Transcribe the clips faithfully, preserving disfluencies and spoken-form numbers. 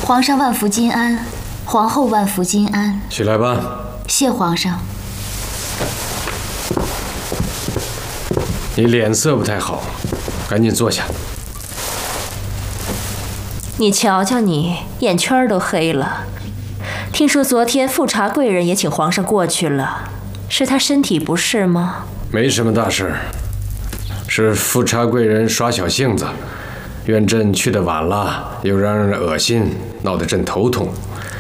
皇上万福金安，皇后万福金安。 起来吧。 谢皇上。 你脸色不太好，赶紧坐下。 你瞧瞧你，眼圈都黑了。听说昨天富察贵人也请皇上过去了，是他身体不适吗？ 没什么大事，是富察贵人耍小性子。 愿朕去得晚了，又让人恶心，闹得朕头痛。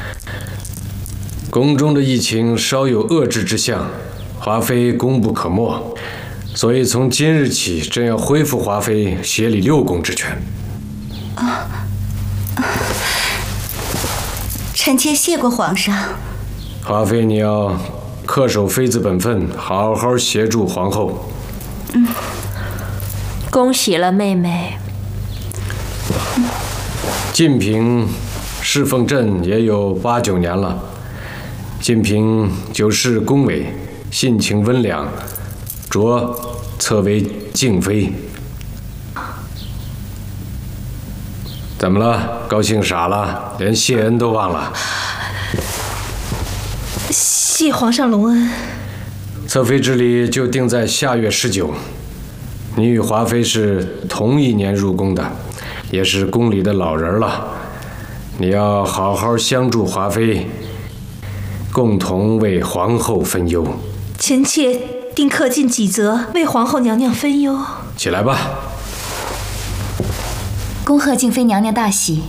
宫中的疫情稍有遏制之象，华妃功不可没，所以从今日起，朕要恢复华妃协理六宫之权。 啊！臣妾谢过皇上。 华妃，你要恪守妃子本分，好好协助皇后。 嗯，恭喜了，妹妹。 晋嫔侍奉朕也有八九年了，晋嫔久事恭维，性情温良，擢册为静妃。怎么了？高兴傻了？连谢恩都忘了？ 谢皇上隆恩。 侧妃之礼就定在下月十九。你与华妃是同一年入宫的。 也是宫里的老人了，你要好好相助华妃，共同为皇后分忧。 臣妾定恪尽己责，为皇后娘娘分忧。 起来吧。 恭贺静妃娘娘大喜。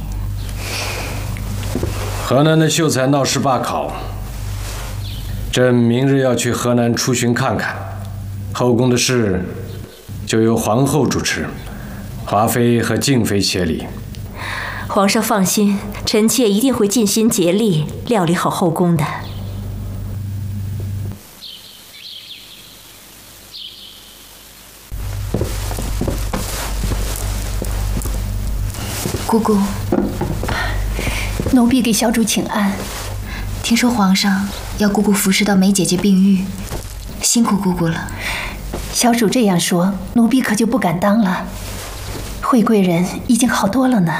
河南的秀才闹事罢考，朕明日要去河南出巡看看，后宫的事就由皇后主持。 华妃和静妃协理， 皇上放心，臣妾一定会尽心竭力料理好后宫的。 姑姑， 奴婢给小主请安。 听说皇上要姑姑服侍到梅姐姐病愈，辛苦姑姑了。 小主这样说，奴婢可就不敢当了。 惠贵人已经好多了呢。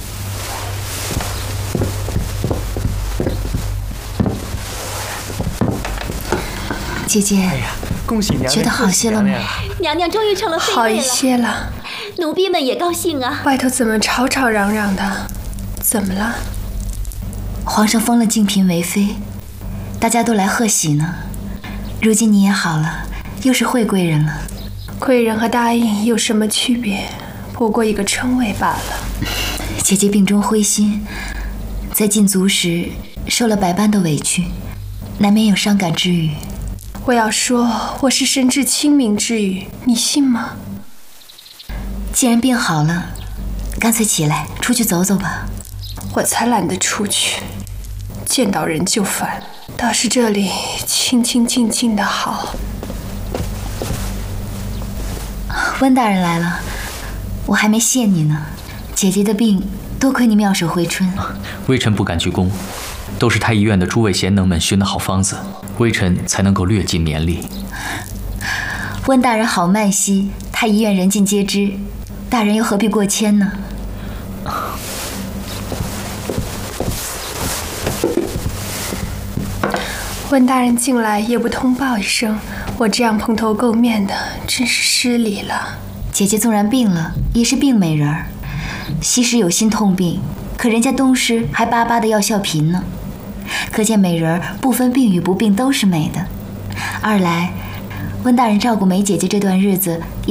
姐姐， 哎呀，恭喜娘娘， 觉得好些了吗？ 娘娘终于成了妃好妹了， 一些了。 奴婢们也高兴啊。 外头怎么吵吵嚷嚷的？怎么了？ 皇上封了静嫔为妃，大家都来贺喜呢。如今你也好了，又是惠贵人了。 贵人和答应有什么区别？ 不过一个称谓罢了。 姐姐病中灰心，在禁足时受了百般的委屈，难免有伤感之语。 我要说，我是深知清明之语，你信吗？ 既然病好了，干脆起来出去走走吧。 我才懒得出去，见到人就烦，倒是这里清清静静的好。 温大人来了。 我还没谢你呢，姐姐的病多亏你妙手回春。 微臣不敢居功，都是太医院的诸位贤能们寻的好方子，微臣才能够略尽绵力。 温大人好脉息，太医院人尽皆知，大人又何必过谦呢？ 温大人进来也不通报一声，我这样蓬头垢面的，真是失礼了。 姐姐纵然病了，也是病美人儿。昔时有心痛病，可人家东施还巴巴的要笑贫呢。可见美人儿不分病与不病都是美的。二来，温大人照顾梅姐姐这段日子。